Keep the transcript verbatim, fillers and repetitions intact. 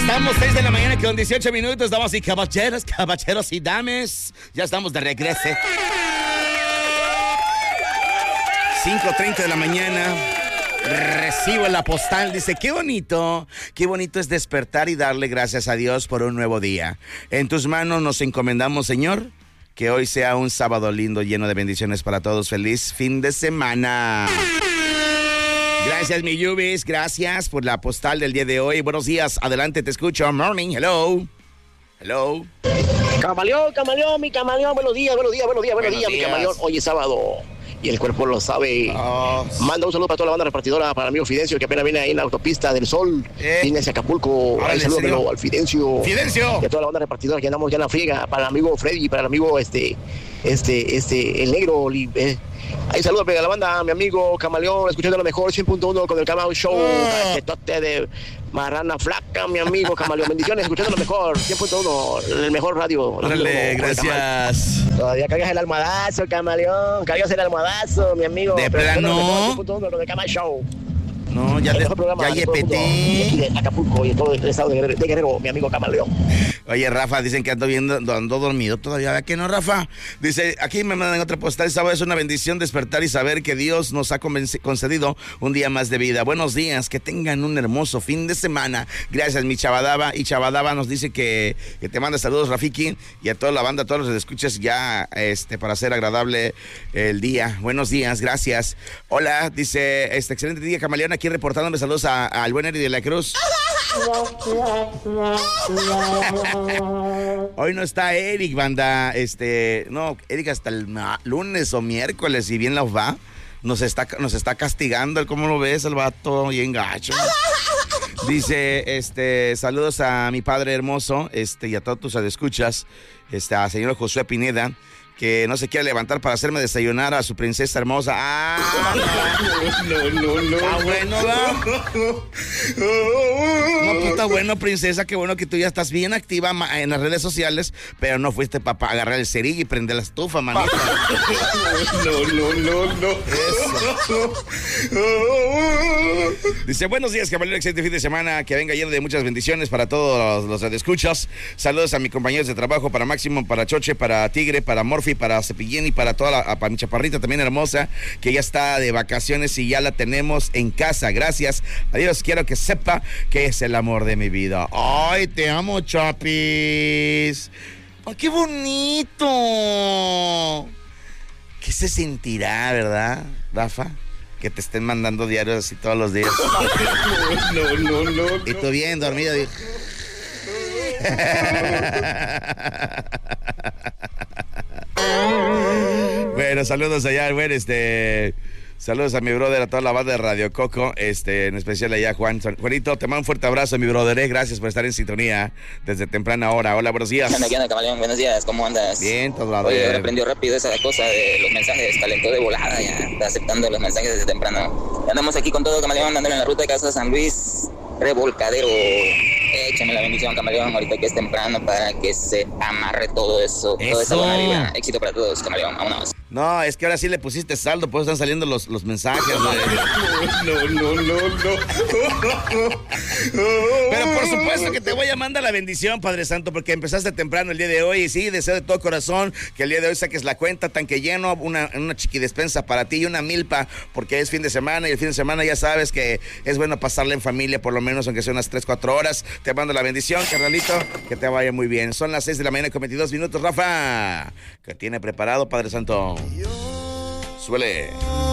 estamos, seis de la mañana con dieciocho minutos, damas y caballeros, caballeros y dames. Ya estamos de regreso. cinco treinta de la mañana. Recibo la postal, dice, qué bonito, qué bonito es despertar y darle gracias a Dios por un nuevo día. En tus manos nos encomendamos, Señor, que hoy sea un sábado lindo, lleno de bendiciones para todos. Feliz fin de semana. Gracias, mi Yubis, gracias por la postal del día de hoy. Buenos días, adelante, te escucho. Morning, hello. Hello. Camaleón, camaleón, mi camaleón, buenos días, buenos días, buenos días, buenos, buenos días, días, mi camaleón. Hoy es sábado. Y el cuerpo lo sabe. Oh. Manda un saludo para toda la banda repartidora, para el amigo Fidencio, que apenas viene ahí en la autopista del Sol. Eh. Viene hacia Acapulco. Ahí saludo al Fidencio. Fidencio. Y a toda la banda repartidora que andamos ya en la friega. Para el amigo Freddy, para el amigo este, este, este, el negro. Eh. Ahí saludo a la banda, mi amigo Camaleón, escuchando lo mejor, cien punto uno con el Camao Show. Oh. Cachetote de marrana flaca, mi amigo Camaleón. Bendiciones, escuchando lo mejor, cien punto uno, el mejor radio. Órale, gracias. Todavía cargas el almohadazo, Camaleón. Cargas el almohadazo, mi amigo. De plano. cien punto uno con el Camao Show. No, ya, de, ya yepeté. De Acapulco y todo el estado de Guerrero, de Guerrero, mi amigo Camaleón. Oye, Rafa, dicen que ando viendo, ando dormido todavía. ¿Verdad que no, Rafa? Dice, aquí me mandan otra postal. Sábado es una bendición despertar y saber que Dios nos ha concedido un día más de vida. Buenos días, que tengan un hermoso fin de semana. Gracias, mi Chavadaba. Y Chavadaba nos dice que, que te manda saludos, Rafiki, y a toda la banda, a todos los que escuchas ya, este, para hacer agradable el día. Buenos días, gracias. Hola, dice, este excelente día, Camaleón, aquí reportándome saludos al buen Eri de la Cruz. Hoy no está Eric, banda. Este, no, Eric hasta el lunes o miércoles, si bien los va, nos está, nos está castigando. ¿Cómo lo ves, el vato? Bien gacho. Dice, este, saludos a mi padre hermoso, este, y a todos tus escuchas, este, a señor Josué Pineda, que no se quiere levantar para hacerme desayunar a su princesa hermosa. ¡Ah! No, no, no. Está bueno, ¿verdad? No, pues está bueno, princesa. Qué bueno que tú ya estás bien activa en las redes sociales, pero no fuiste para agarrar el cerillo y prender la estufa, manita. No, no, no, no. Eso. Dice, buenos días, caballero, excelente fin de semana, que venga lleno de muchas bendiciones para todos los, los radioescuchas. Saludos a mis compañeros de trabajo, para Máximo, para Choche, para Tigre, para Morphy, para Cepillín y para toda la, para mi chaparrita también hermosa, que ya está de vacaciones y ya la tenemos en casa. Gracias. Adiós, quiero que sepa que es el amor de mi vida. Ay, te amo, Chapis. Ay, qué bonito. ¿Qué se sentirá, verdad, Rafa? Que te estén mandando diarios así todos los días. No, no, no, no. Y tú bien dormido. Bueno, saludos allá, bueno, este... Saludos a mi brother, a toda la banda de Radio Coco, este, en especial allá Juan. Juanito, te mando un fuerte abrazo, mi brother, eh. Gracias por estar en sintonía desde temprana hora. Hola, buenos días. ¿Qué onda, qué onda, Camaleón? Buenos días, ¿cómo andas? Bien, todo la Oye, ahora aprendió rápido esa cosa de los mensajes, calentó de volada, ya está aceptando los mensajes desde temprano. Ya andamos aquí con todo, Camaleón, andando en la ruta de Casa San Luis, Revolcadero. Échame la bendición, Camaleón, ahorita que es temprano para que se amarre todo eso, eso. Toda esa buena vibra. Éxito para todos, Camaleón, vámonos. No, es que ahora sí le pusiste saldo, pues están saliendo los, los mensajes. No, no, no, no, no. Pero por supuesto que te voy a mandar la bendición, Padre Santo, porque empezaste temprano el día de hoy. Y sí, deseo de todo corazón que el día de hoy saques la cuenta, tanque lleno, una, una chiquidespensa para ti y una milpa, porque es fin de semana y el fin de semana ya sabes que es bueno pasarla en familia, por lo menos aunque sea unas tres, cuatro horas. Te mando la bendición, carnalito, que te vaya muy bien. Son las seis de la mañana con veintidós minutos, Rafa. ¿Qué tiene preparado, Padre Santo? Suele.